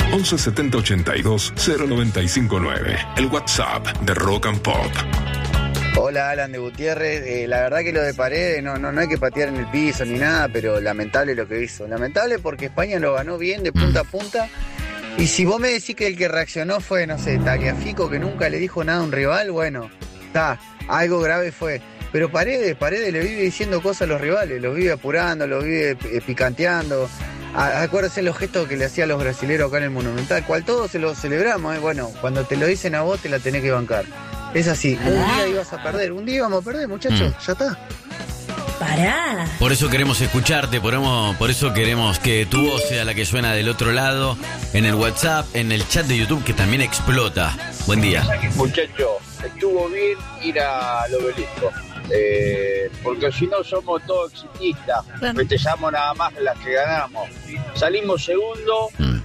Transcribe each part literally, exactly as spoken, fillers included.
once setenta ochenta y dos cero noventa y cinco nueve. El WhatsApp de Rock and Pop. Hola, Alan de Gutiérrez. Eh, la verdad que lo de Paredes no, no, no hay que patear en el piso ni nada, pero lamentable lo que hizo. Lamentable porque España lo ganó bien de punta a punta. Y si vos me decís que el que reaccionó fue, no sé, Tagliafico, que nunca le dijo nada a un rival, bueno, está, algo grave fue. Pero Paredes, Paredes le vive diciendo cosas a los rivales, los vive apurando, los vive eh, picanteando. A, acuérdense los gestos que le hacía a los brasileros acá en el Monumental, cual todos se los celebramos, ¿eh? Bueno, cuando te lo dicen a vos te la tenés que bancar. Es así, un día ibas a perder, un día íbamos a perder, muchachos, mm. ya está. Pará. Por eso queremos escucharte, por, por eso queremos que tu voz sea la que suena del otro lado, en el WhatsApp, en el chat de YouTube que también explota. Buen día. Muchachos, estuvo bien ir al Obelisco, eh, porque si no somos todos exitistas, festejamos nada más las que ganamos. Salimos segundo mm.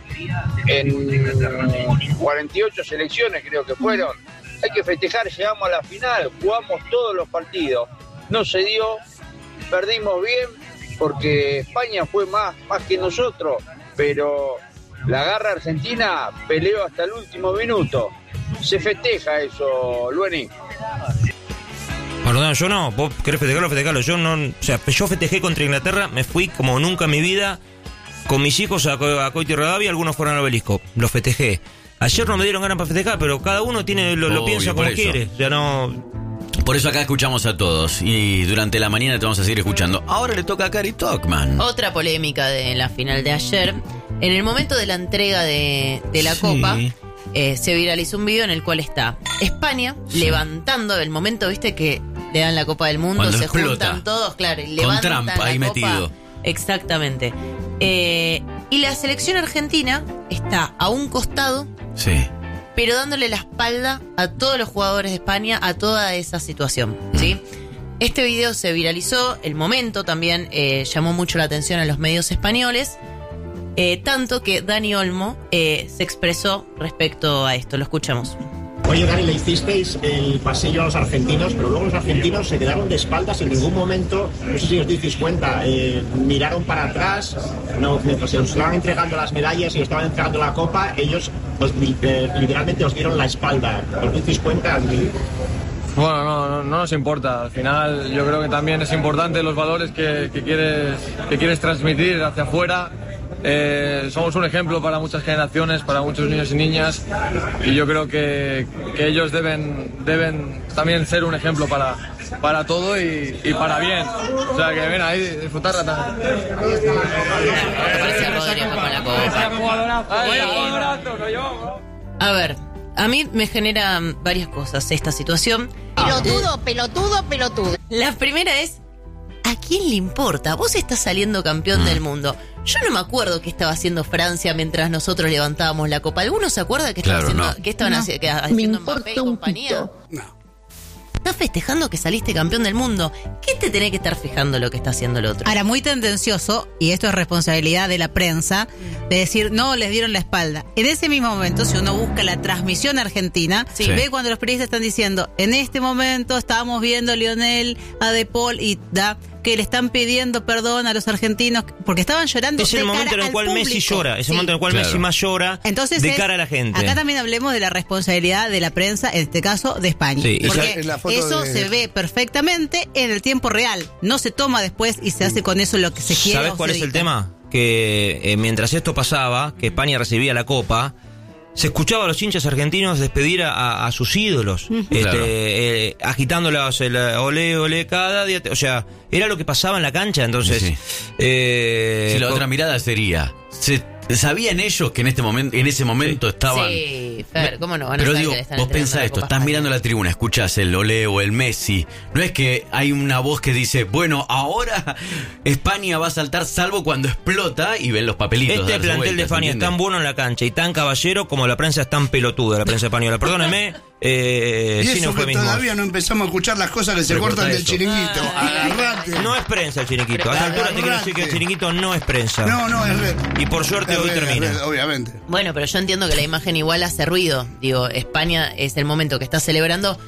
en cuarenta y ocho selecciones creo que fueron. Hay que festejar, llegamos a la final, jugamos todos los partidos. No se dio, perdimos bien, porque España fue más, más que nosotros, pero la garra argentina peleó hasta el último minuto. Se festeja eso, Lueni. Perdón, yo no, vos querés festejarlo, festejarlo. Yo no, o sea, yo festejé contra Inglaterra, me fui como nunca en mi vida con mis hijos a, a Coito y Rivadavia, algunos fueron al Obelisco, lo festejé. Ayer no me dieron ganas para festejar, pero cada uno tiene lo, lo piensa como quiere. Ya no. Por eso acá escuchamos a todos y durante la mañana te vamos a seguir escuchando. Ahora le toca a Cari Talkman. Otra polémica de la final de ayer. En el momento de la entrega de, de la sí. Copa, eh, se viralizó un video en el cual está España sí. levantando, el momento, viste, que le dan la Copa del Mundo, cuando se explota. Juntan todos, claro, y levantan con Trump la ahí copa. Metido. Exactamente. Eh, y la selección argentina está a un costado, sí. pero dándole la espalda a todos los jugadores de España, a toda esa situación, ¿sí? Mm. Este video se viralizó, el momento también eh, llamó mucho la atención a los medios españoles, eh, tanto que Dani Olmo eh, se expresó respecto a esto. Lo escuchamos. Oye, Dani, le hicisteis el pasillo a los argentinos, pero luego los argentinos se quedaron de espaldas en ningún momento, no sé si os disteis cuenta, eh, miraron para atrás, no, mientras se os estaban entregando las medallas y os estaban entregando la copa, ellos os, eh, literalmente os dieron la espalda. ¿Os disteis cuenta? Bueno, no, no, no nos importa. Al final yo creo que también es importante los valores que, que, quieres, que quieres transmitir hacia afuera. Eh, somos un ejemplo para muchas generaciones, para muchos niños y niñas, y yo creo que, que ellos deben, deben también ser un ejemplo para, para todo y, y para bien. O sea que ven ahí, disfrutarla también. A ver, a mí me genera varias cosas esta situación. Pelotudo, pelotudo, pelotudo. La primera es, ¿a quién le importa? Vos estás saliendo campeón mm. del mundo. Yo no me acuerdo qué estaba haciendo Francia mientras nosotros levantábamos la copa. ¿Alguno se acuerda qué claro, estaban haciendo, no. qué estaban no. haci- haciendo Mbappé y compañía? No. Estás festejando que saliste campeón del mundo. ¿Qué te tenés que estar fijando lo que está haciendo el otro? Ahora, muy tendencioso, y esto es responsabilidad de la prensa, de decir, no, les dieron la espalda. En ese mismo momento, si uno busca la transmisión argentina, sí. ve cuando los periodistas están diciendo, en este momento estábamos viendo a Lionel, a De Paul y da... que le están pidiendo perdón a los argentinos porque estaban llorando. Es el momento en el cual Messi llora, es el sí. momento en el cual claro. Messi más llora. Entonces de es, cara a la gente. Acá también hablemos de la responsabilidad de la prensa, en este caso de España. Sí. Porque la, la eso de... se ve perfectamente en el tiempo real. No se toma después y se hace con eso lo que se quiere. ¿Sabes cuál es el tema? Que eh, mientras esto pasaba, que España recibía la copa, se escuchaba a los hinchas argentinos despedir a, a, a sus ídolos, uh-huh. este, claro. eh, agitándolos, el olé, olé cada día, o sea, era lo que pasaba en la cancha, entonces... Sí. Eh, si la con... otra mirada sería... Se, ¿sabían ellos que en este momento, en ese momento sí. estaban... Sí, Fer, ¿cómo no van a Pero saber digo, que le están vos pensás esto, estás mirando la tribuna, escuchás el olé o el Messi, no es que hay una voz que dice, bueno, ahora España va a saltar salvo cuando explota y ven los papelitos. Este plantel vueltas, de España es tan bueno en la cancha y tan caballero como la prensa es tan pelotuda, la prensa española. Perdóneme, eh, y sí eso no fue que mismo. Todavía no empezamos a escuchar las cosas que se Recorta cortan eso. del chiringuito. Agarrate. No es prensa el chiringuito. A esta altura te quiero decir que el chiringuito no es prensa. No, no, es red. Y por suerte es hoy red, termina. Red, obviamente. Bueno, pero yo entiendo que la imagen igual hace ruido. Digo, España es el momento que está celebrando,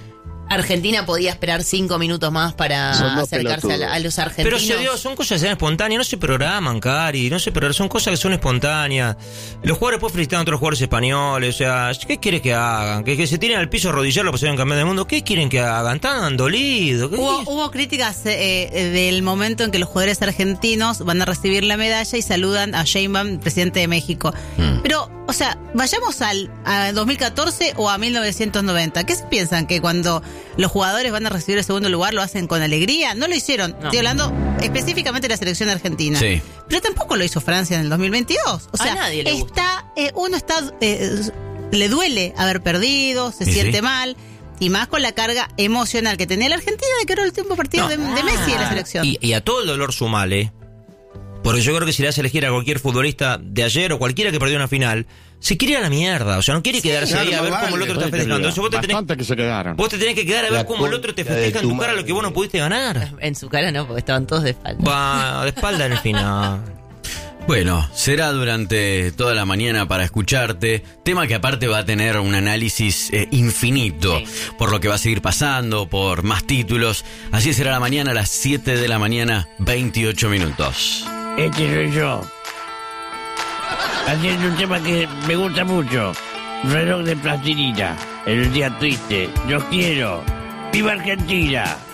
Argentina podía esperar cinco minutos más para acercarse a, la, a los argentinos. Pero se dio, son cosas que se dan espontáneas, no se programan, Cari, no se programan, son cosas que son espontáneas. Los jugadores después felicitan a otros jugadores españoles, o sea, ¿qué quieren que hagan? Que, que se tiren al piso a arrodillarlo para ser un campeón del mundo, ¿qué quieren que hagan? Están dolidos. Hubo, hubo críticas eh, del momento en que los jugadores argentinos van a recibir la medalla y saludan a Sheinbaum, presidente de México. Mm. Pero, o sea, vayamos al a dos mil catorce o a mil novecientos noventa. ¿Qué se piensan? ¿Que cuando los jugadores van a recibir el segundo lugar lo hacen con alegría? No lo hicieron. No. Estoy hablando específicamente de la selección argentina. Sí. Pero tampoco lo hizo Francia en el dos mil veintidós. O sea, a nadie le está, eh, uno está, eh, le duele haber perdido, se ¿Y siente sí? mal. Y más con la carga emocional que tenía la Argentina de que era el último partido no. de, de Messi en la selección. Y, y a todo el dolor sumale. Porque yo creo que si le haces elegir a cualquier futbolista de ayer o cualquiera que perdió una final, se quiere ir a la mierda. O sea, no quiere sí, quedarse claro, ahí a ver vale, cómo el otro está festejando. Vos te, tenés, que se quedaron. vos te tenés que quedar a ver la cómo el otro te festeja en tu cara lo que vos no pudiste ganar. En su cara no, porque estaban todos de espalda. Va, de espalda en el final. Bueno, será durante toda la mañana para escucharte, tema que aparte va a tener un análisis eh, infinito, sí. por lo que va a seguir pasando, por más títulos. Así será la mañana a las siete de la mañana, veintiocho minutos. Este soy yo, haciendo un tema que me gusta mucho, Reloj de plastilina, en un día triste, yo quiero, ¡viva Argentina!